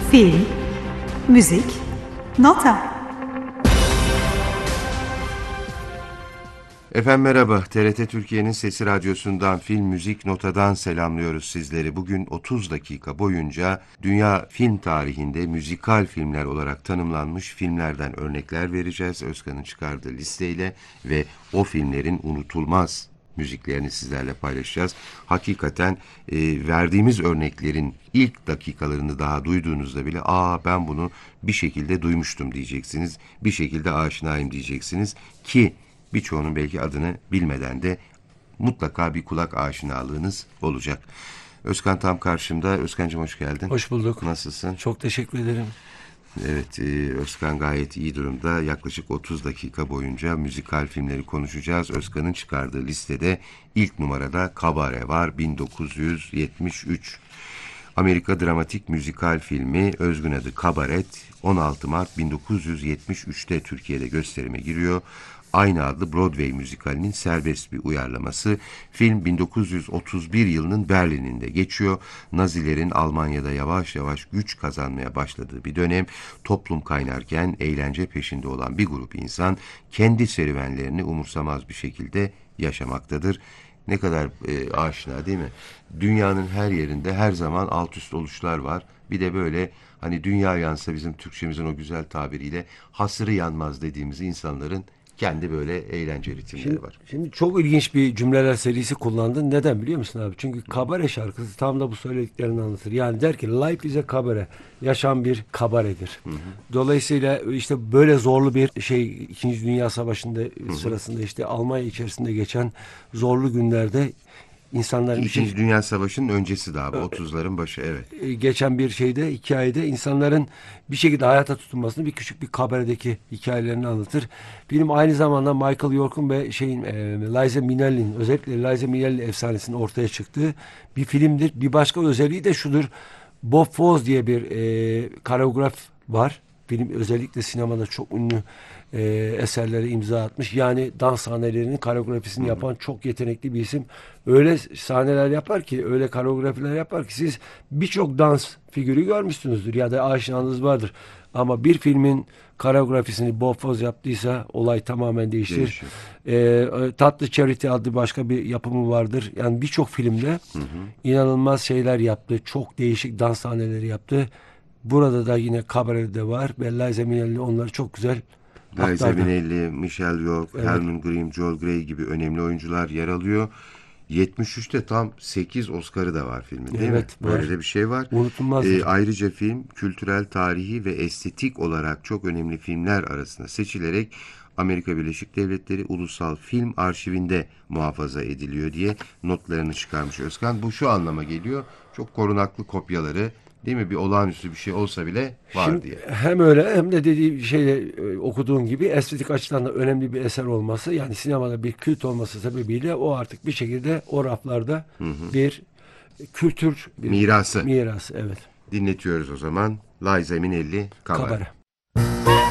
Film, müzik, nota. Efendim merhaba, TRT Türkiye'nin Sesi Radyosu'ndan Film Müzik Nota'dan selamlıyoruz sizleri. Bugün 30 dakika boyunca dünya film tarihinde müzikal filmler olarak tanımlanmış filmlerden örnekler vereceğiz. Özkan'ın çıkardığı listeyle ve o filmlerin unutulmaz müziklerini sizlerle paylaşacağız. Hakikaten verdiğimiz örneklerin ilk dakikalarını daha duyduğunuzda bile ben bunu bir şekilde duymuştum diyeceksiniz. Bir şekilde aşinayım diyeceksiniz ki birçoğunun belki adını bilmeden de mutlaka bir kulak aşinalığınız olacak. Özkan tam karşımda. Özkan'cığım hoş geldin. Hoş bulduk. Nasılsın? Çok teşekkür ederim. Evet, Özkan gayet iyi durumda. Yaklaşık 30 dakika boyunca müzikal filmleri konuşacağız. Özkan'ın çıkardığı listede ilk numarada Kabare var, 1973. Amerika dramatik müzikal filmi, özgün adı Kabaret, 16 Mart 1973'te Türkiye'de gösterime giriyor. Aynı adlı Broadway müzikalinin serbest bir uyarlaması. Film 1931 yılının Berlin'inde geçiyor. Nazilerin Almanya'da yavaş yavaş güç kazanmaya başladığı bir dönem, toplum kaynarken eğlence peşinde olan bir grup insan kendi serüvenlerini umursamaz bir şekilde yaşamaktadır. Ne kadar aşina değil mi? Dünyanın her yerinde her zaman alt üst oluşlar var. Bir de böyle hani dünya yansa bizim Türkçemizin o güzel tabiriyle hasırı yanmaz dediğimiz insanların kendi böyle eğlence ritimleri var. Şimdi çok ilginç bir cümleler serisi kullandın. Neden biliyor musun abi? Çünkü kabare şarkısı tam da bu söylediklerini anlatır. Yani der ki life is a kabare. Yaşam bir kabaredir. Dolayısıyla işte böyle zorlu bir şey, İkinci Dünya Savaşı'nda sırasında işte Almanya içerisinde geçen zorlu günlerde insanların İkinci Dünya Savaşı'nın öncesi daha bu 30'ların başı, evet. geçen bir şeyde, hikayede insanların bir şekilde hayata tutunmasını bir küçük bir kabaredeki hikayelerini anlatır. Film aynı zamanda Michael York'un ve Liza Minnelli'nin, özellikle Liza Minnelli efsanesinin ortaya çıktığı bir filmdir. Bir başka özelliği de şudur. Bob Fosse diye bir koreograf var. Film özellikle sinemada çok ünlü eserlere imza atmış. Yani dans sahnelerinin koreografisini yapan çok yetenekli bir isim. Öyle sahneler yapar ki, öyle koreografiler yapar ki siz birçok dans figürü görmüşsünüzdür ya da aşinanız vardır. Ama bir filmin koreografisini Bob Fosse yaptıysa olay tamamen değişir. Tatlı Charity adlı başka bir yapımı vardır. Yani birçok filmde inanılmaz şeyler yaptı. Çok değişik dans sahneleri yaptı. Burada da yine Kabare'de var ve Liza Minnelli onları çok güzel Liza aktardı. Minnelli, Michelle Yeoh, Evet. Herman Grimm, Joel Grey gibi önemli oyuncular yer alıyor. 73'te tam 8 Oscar'ı da var filmin, değil mi? Evet, var. Böyle de bir şey var. Unutulmazdır. Ayrıca film kültürel, tarihi ve estetik olarak çok önemli filmler arasında seçilerek Amerika Birleşik Devletleri Ulusal Film Arşivinde muhafaza ediliyor diye notlarını çıkarmış Özkan. Bu şu anlama geliyor. Çok korunaklı kopyaları, değil mi? Bir olağanüstü bir şey olsa bile var Şimdi diye. hem öyle hem de dediği okuduğun gibi estetik açıdan da önemli bir eser olması, yani sinemada bir kült olması sebebiyle o artık bir şekilde o raflarda bir kültür bir Mirası. mirası, evet. Dinletiyoruz o zaman. Liza Minnelli, Kabare. Kabare.